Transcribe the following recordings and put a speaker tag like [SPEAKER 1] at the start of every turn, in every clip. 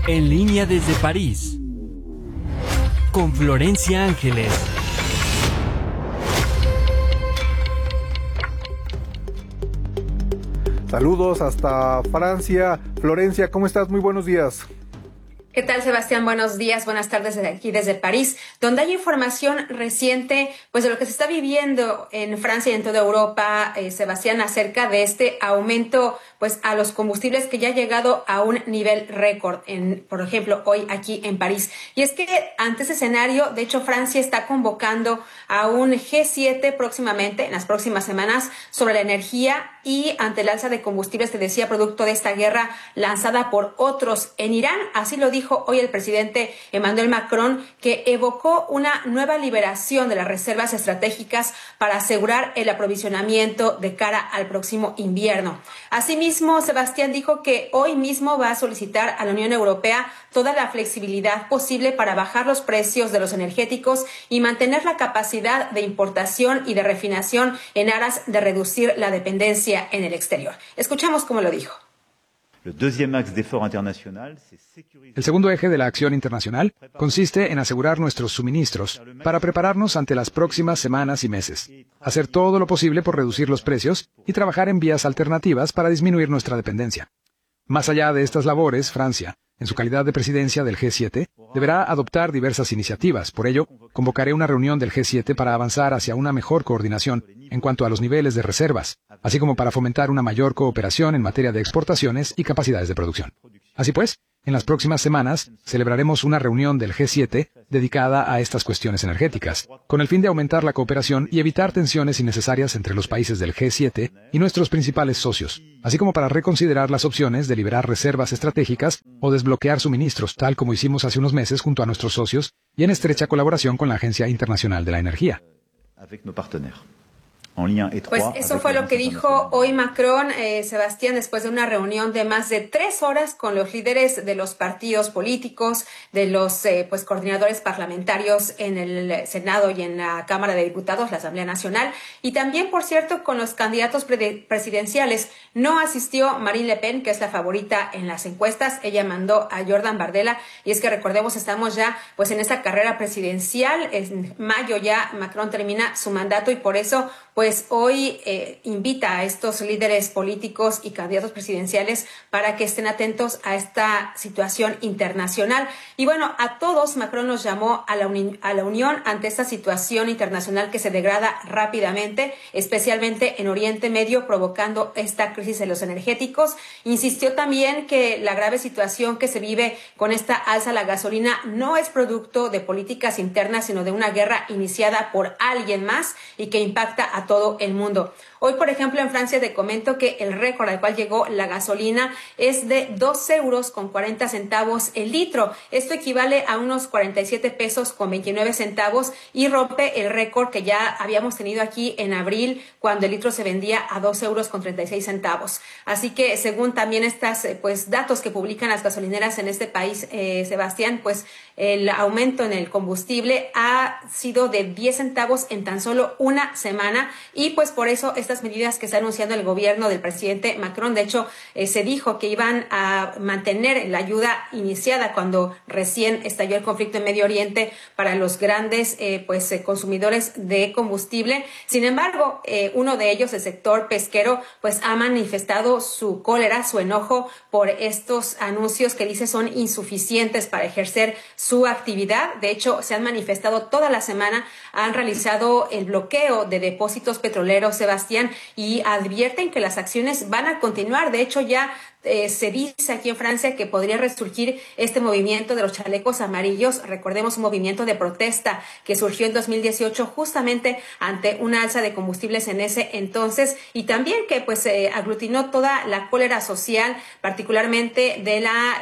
[SPEAKER 1] En línea desde París, con Florencia Ángeles.
[SPEAKER 2] Saludos hasta Francia. Florencia, ¿cómo estás? Muy buenos días.
[SPEAKER 3] ¿Qué tal, Sebastián? Buenos días, buenas tardes desde aquí, desde París, donde hay información reciente, pues de lo que se está viviendo en Francia y en toda Europa, Sebastián, acerca de este aumento, pues a los combustibles que ya ha llegado a un nivel récord, por ejemplo, hoy aquí en París. Y es que ante ese escenario, de hecho, Francia está convocando a un G7 próximamente, en las próximas semanas, sobre la energía y ante el alza de combustibles, te decía, producto de esta guerra lanzada por otros en Irán. Así lo dijo hoy el presidente Emmanuel Macron, que evocó una nueva liberación de las reservas estratégicas para asegurar el aprovisionamiento de cara al próximo invierno. Asimismo, Sebastián dijo que hoy mismo va a solicitar a la Unión Europea toda la flexibilidad posible para bajar los precios de los energéticos y mantener la capacidad de importación y de refinación en aras de reducir la dependencia en el exterior. Escuchamos cómo lo dijo.
[SPEAKER 4] El segundo eje de la acción internacional consiste en asegurar nuestros suministros para prepararnos ante las próximas semanas y meses, hacer todo lo posible por reducir los precios y trabajar en vías alternativas para disminuir nuestra dependencia. Más allá de estas labores, Francia, en su calidad de presidencia del G7, deberá adoptar diversas iniciativas. Por ello, convocaré una reunión del G7 para avanzar hacia una mejor coordinación en cuanto a los niveles de reservas, así como para fomentar una mayor cooperación en materia de exportaciones y capacidades de producción. Así pues, en las próximas semanas celebraremos una reunión del G7 dedicada a estas cuestiones energéticas, con el fin de aumentar la cooperación y evitar tensiones innecesarias entre los países del G7 y nuestros principales socios, así como para reconsiderar las opciones de liberar reservas estratégicas o desbloquear suministros, tal como hicimos hace unos meses junto a nuestros socios y en estrecha colaboración con la Agencia Internacional de la Energía.
[SPEAKER 3] Pues eso fue lo que dijo hoy Macron, Sebastián, después de una reunión de más de 3 horas con los líderes de los partidos políticos, de los coordinadores parlamentarios en el Senado y en la Cámara de Diputados, la Asamblea Nacional, y también, por cierto, con los candidatos presidenciales. No asistió Marine Le Pen, que es la favorita en las encuestas. Ella mandó a Jordan Bardella, y es que recordemos, estamos ya pues en esa carrera presidencial. En mayo ya Macron termina su mandato y por eso pues hoy invita a estos líderes políticos y candidatos presidenciales para que estén atentos a esta situación internacional. Y bueno, a todos Macron los llamó a la unión ante esta situación internacional que se degrada rápidamente, especialmente en Oriente Medio, provocando esta crisis de los energéticos. Insistió también que la grave situación que se vive con esta alza a la gasolina no es producto de políticas internas, sino de una guerra iniciada por alguien más y que impacta a todo el mundo. Hoy, por ejemplo, en Francia te comento que el récord al cual llegó la gasolina es de 2,40 € el litro. Esto equivale a unos 47 pesos con 29 centavos y rompe el récord que ya habíamos tenido aquí en abril, cuando el litro se vendía a 2,36 €. Así que según también estas datos que publican las gasolineras en este país, Sebastián, pues el aumento en el combustible ha sido de 10 centavos en tan solo una semana y pues por eso estas medidas que está anunciando el gobierno del presidente Macron, de hecho se dijo que iban a mantener la ayuda iniciada cuando recién estalló el conflicto en Medio Oriente para los grandes consumidores de combustible. Sin embargo, uno de ellos, el sector pesquero, pues ha manifestado su cólera, su enojo por estos anuncios que dice son insuficientes para ejercer su actividad. De hecho, se han manifestado toda la semana, han realizado el bloqueo de depósitos petroleros, Sebastián, y advierten que las acciones van a continuar. De hecho, ya se dice aquí en Francia que podría resurgir este movimiento de los chalecos amarillos. Recordemos un movimiento de protesta que surgió en 2018 justamente ante una alza de combustibles en ese entonces y también que aglutinó toda la cólera social, particularmente de la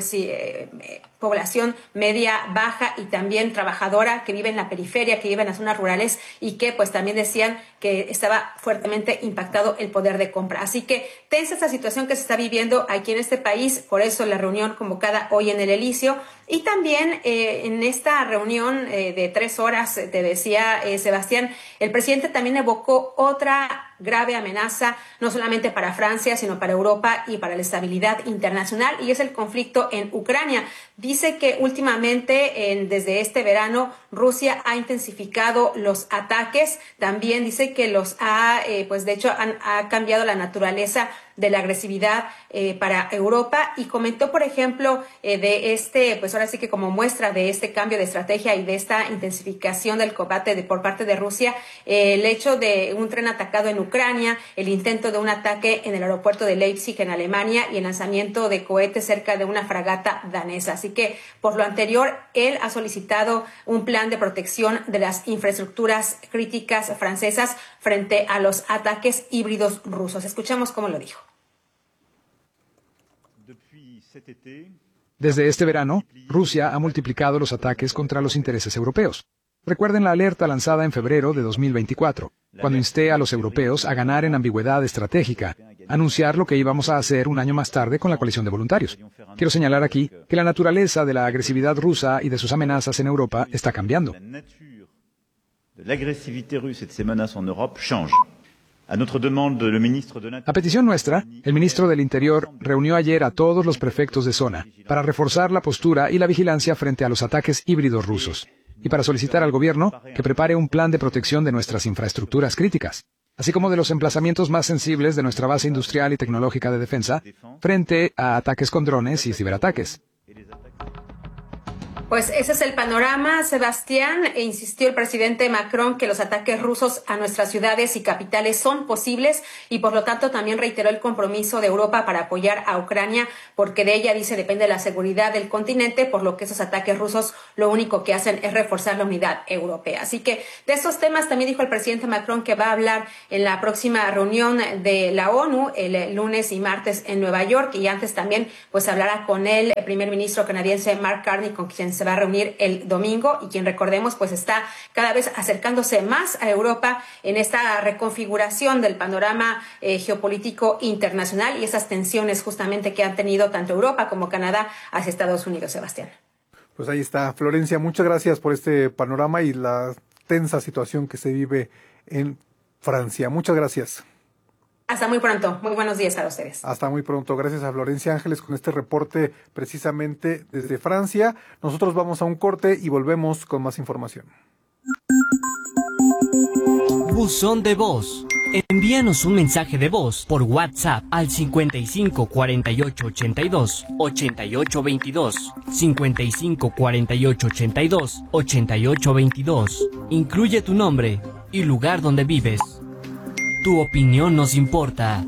[SPEAKER 3] población media, baja y también trabajadora que vive en la periferia, que vive en las zonas rurales y que pues también decían que estaba fuertemente impactado el poder de compra. Así que tensa esta situación que se está viviendo aquí en este país, por eso la reunión convocada hoy en el Elíseo. Y también en esta reunión de 3 horas, te decía Sebastián, el presidente también evocó otra grave amenaza, no solamente para Francia, sino para Europa y para la estabilidad internacional, y es el conflicto en Ucrania. Dice que últimamente, desde este verano, Rusia ha intensificado los ataques. También dice que los ha, de hecho, ha cambiado la naturaleza de la agresividad para Europa, y comentó, por ejemplo, de pues ahora sí que como muestra de este cambio de estrategia y de esta intensificación del combate por parte de Rusia, el hecho de un tren atacado en Ucrania, el intento de un ataque en el aeropuerto de Leipzig en Alemania y el lanzamiento de cohetes cerca de una fragata danesa. Así que, por lo anterior, él ha solicitado un plan de protección de las infraestructuras críticas francesas frente a los ataques híbridos rusos. Escuchamos cómo lo dijo.
[SPEAKER 4] Desde este verano, Rusia ha multiplicado los ataques contra los intereses europeos. Recuerden la alerta lanzada en febrero de 2024, cuando insté a los europeos a ganar en ambigüedad estratégica, anunciar lo que íbamos a hacer un año más tarde con la coalición de voluntarios. Quiero señalar aquí que la naturaleza de la agresividad rusa y de sus amenazas en Europa está cambiando. A petición nuestra, el ministro del Interior reunió ayer a todos los prefectos de zona para reforzar la postura y la vigilancia frente a los ataques híbridos rusos, y para solicitar al gobierno que prepare un plan de protección de nuestras infraestructuras críticas, así como de los emplazamientos más sensibles de nuestra base industrial y tecnológica de defensa frente a ataques con drones y ciberataques.
[SPEAKER 3] Pues ese es el panorama, Sebastián. Insistió el presidente Macron que los ataques rusos a nuestras ciudades y capitales son posibles, y por lo tanto también reiteró el compromiso de Europa para apoyar a Ucrania, porque de ella, dice, depende la seguridad del continente, por lo que esos ataques rusos lo único que hacen es reforzar la unidad europea. Así que de estos temas también dijo el presidente Macron que va a hablar en la próxima reunión de la ONU el lunes y martes en Nueva York, y antes también pues hablará con el primer ministro canadiense Mark Carney, con quien se va a reunir el domingo, y quien, recordemos, pues está cada vez acercándose más a Europa en esta reconfiguración del panorama geopolítico internacional y esas tensiones justamente que han tenido tanto Europa como Canadá hacia Estados Unidos. Sebastián.
[SPEAKER 2] Pues ahí está, Florencia, muchas gracias por este panorama y la tensa situación que se vive en Francia. Muchas gracias.
[SPEAKER 3] Hasta muy pronto. Muy buenos días a ustedes.
[SPEAKER 2] Hasta muy pronto. Gracias a Florencia Ángeles con este reporte precisamente desde Francia. Nosotros vamos a un corte y volvemos con más información.
[SPEAKER 1] Buzón de voz. Envíanos un mensaje de voz por WhatsApp al 55 48 82 88 22, 55 48 82 88 22. Incluye tu nombre y lugar donde vives. Tu opinión nos importa.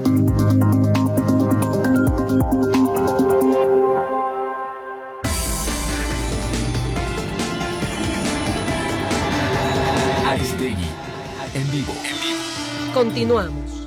[SPEAKER 5] Aristegui, en vivo.
[SPEAKER 6] Continuamos.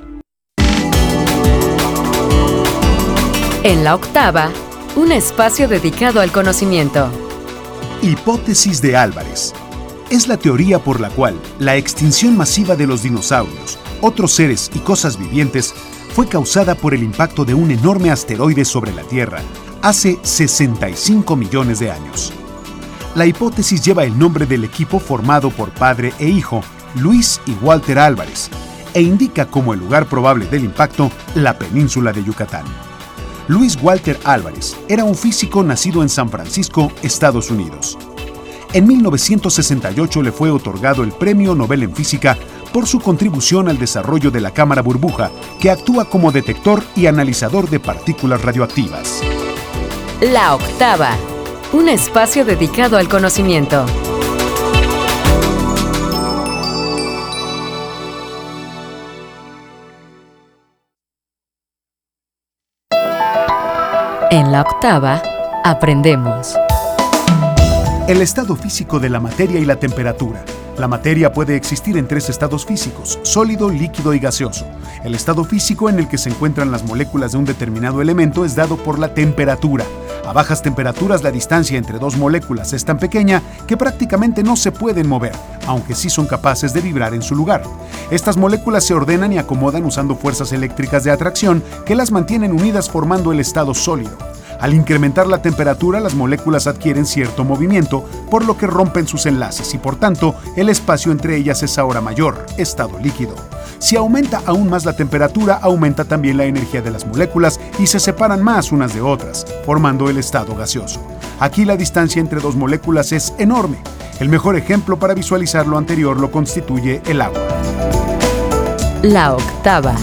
[SPEAKER 7] En la octava, un espacio dedicado al conocimiento.
[SPEAKER 8] Hipótesis de Álvarez. Es la teoría por la cual la extinción masiva de los dinosaurios, otros seres y cosas vivientes fue causada por el impacto de un enorme asteroide sobre la Tierra hace 65 millones de años. La hipótesis lleva el nombre del equipo formado por padre e hijo, Luis y Walter Álvarez, e indica como el lugar probable del impacto la península de Yucatán. Luis Walter Álvarez era un físico nacido en San Francisco, Estados Unidos. En 1968 le fue otorgado el Premio Nobel en Física por su contribución al desarrollo de la cámara burbuja, que actúa como detector y analizador de partículas radioactivas.
[SPEAKER 7] La octava, un espacio dedicado al conocimiento. En la octava, aprendemos.
[SPEAKER 8] El estado físico de la materia y la temperatura. La materia puede existir en tres estados físicos: sólido, líquido y gaseoso. El estado físico en el que se encuentran las moléculas de un determinado elemento es dado por la temperatura. A bajas temperaturas, la distancia entre dos moléculas es tan pequeña que prácticamente no se pueden mover, aunque sí son capaces de vibrar en su lugar. Estas moléculas se ordenan y acomodan usando fuerzas eléctricas de atracción que las mantienen unidas formando el estado sólido. Al incrementar la temperatura, las moléculas adquieren cierto movimiento, por lo que rompen sus enlaces y por tanto el espacio entre ellas es ahora mayor, estado líquido. Si aumenta aún más la temperatura, aumenta también la energía de las moléculas y se separan más unas de otras, formando el estado gaseoso. Aquí la distancia entre dos moléculas es enorme. El mejor ejemplo para visualizar lo anterior lo constituye el agua.
[SPEAKER 7] La octava.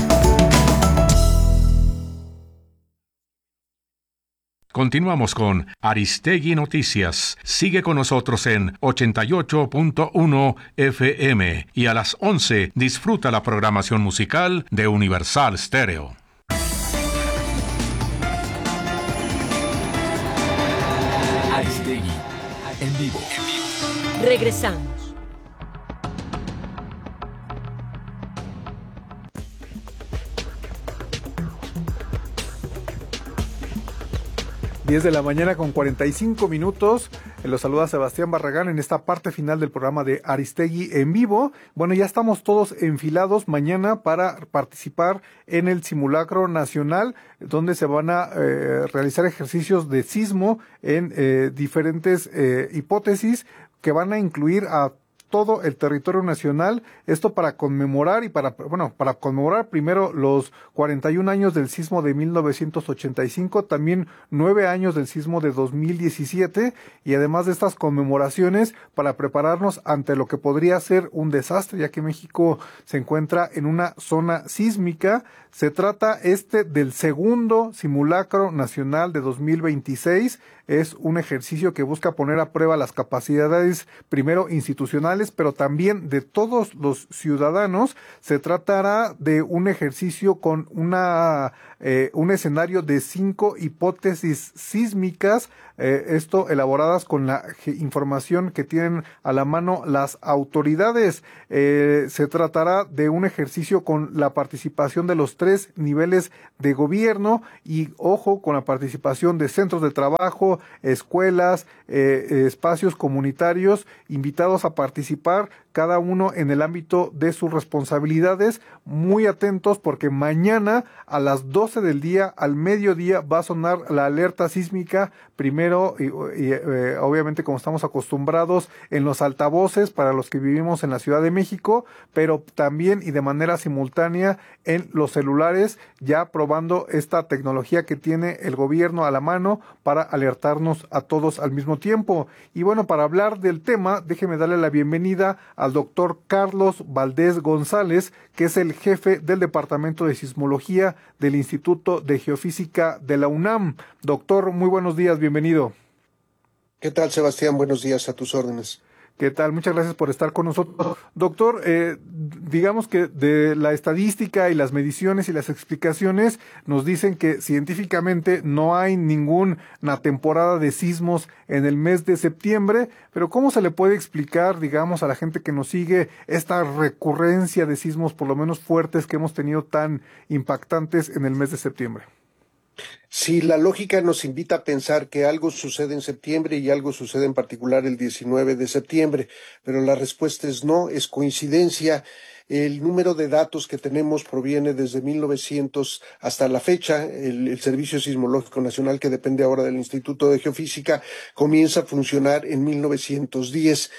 [SPEAKER 9] Continuamos con Aristegui Noticias. Sigue con nosotros en 88.1 FM y a las 11 disfruta la programación musical de Universal Stereo.
[SPEAKER 5] Aristegui en vivo.
[SPEAKER 6] Regresamos.
[SPEAKER 2] 10 de la mañana con 45 minutos. Los saluda Sebastián Barragán en esta parte final del programa de Aristegui en vivo. Bueno, ya estamos todos enfilados mañana para participar en el simulacro nacional, donde se van a realizar ejercicios de sismo en diferentes hipótesis que van a incluir a todo el territorio nacional, esto para conmemorar y para conmemorar primero los 41 años del sismo de 1985, también 9 años del sismo de 2017, y además de estas conmemoraciones para prepararnos ante lo que podría ser un desastre, ya que México se encuentra en una zona sísmica. Se trata del segundo simulacro nacional de 2026. Es un ejercicio que busca poner a prueba las capacidades, primero institucionales, pero también de todos los ciudadanos. Se tratará de un ejercicio con un escenario de 5 hipótesis sísmicas, esto elaboradas con la información que tienen a la mano las autoridades. Se tratará de un ejercicio con la participación de los 3 niveles de gobierno y, ojo, con la participación de centros de trabajo, escuelas, espacios comunitarios, invitados a participar, cada uno en el ámbito de sus responsabilidades. Muy atentos porque mañana a las 12 del día, al mediodía, va a sonar la alerta sísmica, primero y obviamente, como estamos acostumbrados, en los altavoces para los que vivimos en la Ciudad de México, pero también y de manera simultánea en los celulares, ya probando esta tecnología que tiene el gobierno a la mano para alertarnos a todos al mismo tiempo. Y bueno, para hablar del tema, déjeme darle la bienvenida al doctor Carlos Valdés González, que es el jefe del Departamento de Sismología del Instituto de Geofísica de la UNAM. Doctor, muy buenos días, bienvenido.
[SPEAKER 10] ¿Qué tal, Sebastián? Buenos días, a tus órdenes.
[SPEAKER 2] ¿Qué tal? Muchas gracias por estar con nosotros. Doctor, digamos que de la estadística y las mediciones y las explicaciones nos dicen que científicamente no hay ninguna temporada de sismos en el mes de septiembre, pero ¿cómo se le puede explicar, digamos, a la gente que nos sigue esta recurrencia de sismos, por lo menos fuertes, que hemos tenido tan impactantes en el mes de septiembre?
[SPEAKER 10] Sí, la lógica nos invita a pensar que algo sucede en septiembre y algo sucede en particular el 19 de septiembre, pero la respuesta es no, es coincidencia. El número de datos que tenemos proviene desde 1900 hasta la fecha. El Servicio Sismológico Nacional, que depende ahora del Instituto de Geofísica, comienza a funcionar en 1910.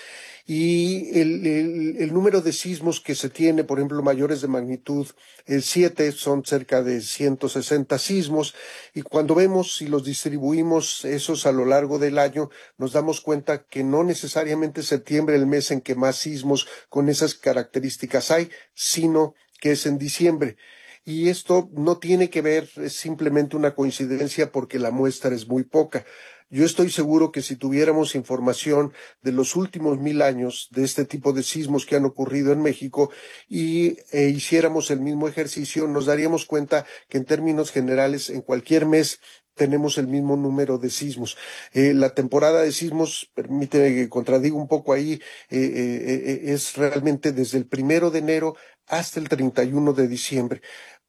[SPEAKER 10] Y el número de sismos que se tiene, por ejemplo, mayores de magnitud 7, son cerca de 160 sismos, y cuando vemos y los distribuimos esos a lo largo del año, nos damos cuenta que no necesariamente septiembre es el mes en que más sismos con esas características hay, sino que es en diciembre. Y esto no tiene que ver, es simplemente una coincidencia porque la muestra es muy poca. Yo estoy seguro que si tuviéramos información de los últimos 1000 años de este tipo de sismos que han ocurrido en México y hiciéramos el mismo ejercicio, nos daríamos cuenta que en términos generales en cualquier mes tenemos el mismo número de sismos. La temporada de sismos, permíteme que contradiga un poco ahí, es realmente desde el 1 de enero hasta el 31 de diciembre.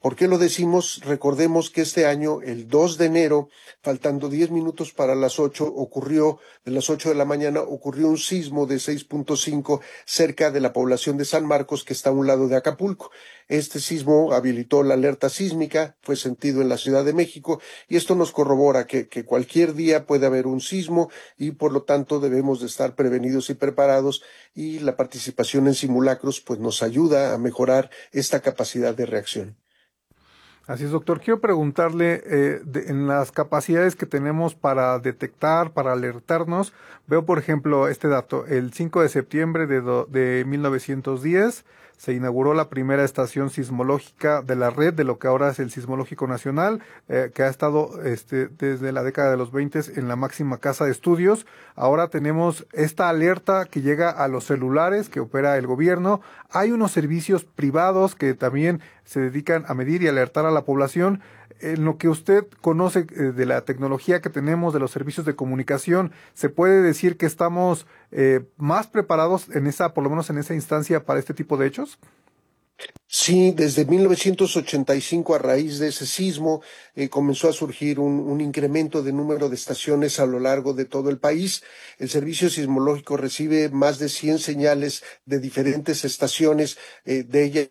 [SPEAKER 10] ¿Por qué lo decimos? Recordemos que este año, el 2 de enero, faltando 10 minutos para las 8, de las 8 de la mañana, ocurrió un sismo de 6.5 cerca de la población de San Marcos, que está a un lado de Acapulco. Este sismo habilitó la alerta sísmica, fue sentido en la Ciudad de México, y esto nos corrobora que cualquier día puede haber un sismo y por lo tanto debemos de estar prevenidos y preparados, y la participación en simulacros pues nos ayuda a mejorar esta capacidad de reacción.
[SPEAKER 2] Así es, doctor. Quiero preguntarle, en las capacidades que tenemos para detectar, para alertarnos, veo, por ejemplo, este dato. El 5 de septiembre de 1910 se inauguró la primera estación sismológica de la red de lo que ahora es el Sismológico Nacional, que ha estado desde la década de los 20 en la máxima casa de estudios. Ahora tenemos esta alerta que llega a los celulares que opera el gobierno. Hay unos servicios privados que también se dedican a medir y alertar a la población. En lo que usted conoce de la tecnología que tenemos, de los servicios de comunicación, ¿se puede decir que estamos más preparados por lo menos en esa instancia para este tipo de hechos?
[SPEAKER 10] Sí, desde 1985, a raíz de ese sismo, comenzó a surgir un incremento de número de estaciones a lo largo de todo el país. El Servicio Sismológico recibe más de 100 señales de diferentes estaciones, de ellas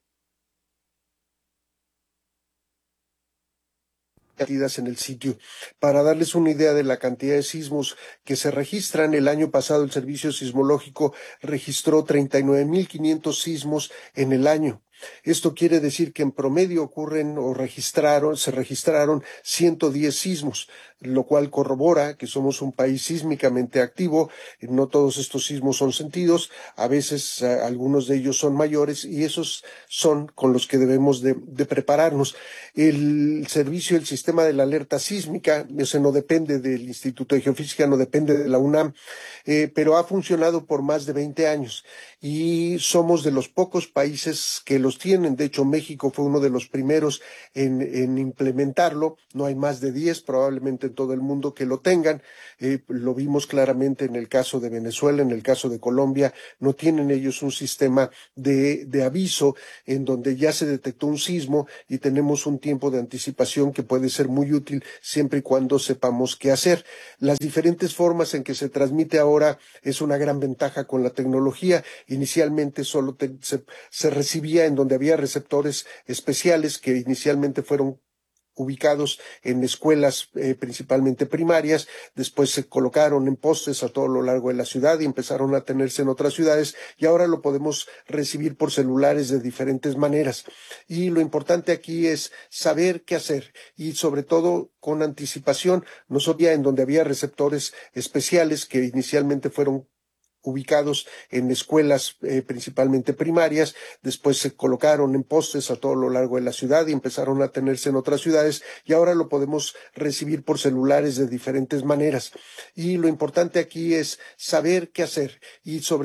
[SPEAKER 10] en el sitio. Para darles una idea de la cantidad de sismos que se registran, el año pasado el Servicio Sismológico registró 39.500 sismos en el año. Esto quiere decir que en promedio se registraron 110 sismos, lo cual corrobora que somos un país sísmicamente activo. No todos estos sismos son sentidos, a veces algunos de ellos son mayores, y esos son con los que debemos de prepararnos. El sistema de la alerta sísmica, ese no depende del Instituto de Geofísica, no depende de la UNAM, pero ha funcionado por más de 20 años y somos de los pocos países que los tienen. De hecho, México fue uno de los primeros en implementarlo. No hay más de 10 probablemente en todo el mundo que lo tengan. Lo vimos claramente en el caso de Venezuela, en el caso de Colombia. No tienen ellos un sistema de aviso en donde ya se detectó un sismo y tenemos un tiempo de anticipación que puede ser muy útil siempre y cuando sepamos qué hacer. Las diferentes formas en que se transmite ahora es una gran ventaja con la tecnología. Inicialmente solo se recibía en donde había receptores especiales que inicialmente fueron ubicados en escuelas principalmente primarias, después se colocaron en postes a todo lo largo de la ciudad y empezaron a tenerse en otras ciudades, y ahora lo podemos recibir por celulares de diferentes maneras. Y lo importante aquí es saber qué hacer y sobre todo con anticipación. No sabía en donde había receptores especiales que inicialmente fueron ubicados en escuelas principalmente primarias, después se colocaron en postes a todo lo largo de la ciudad y empezaron a tenerse en otras ciudades, y ahora lo podemos recibir por celulares de diferentes maneras. Y lo importante aquí es saber qué hacer y sobre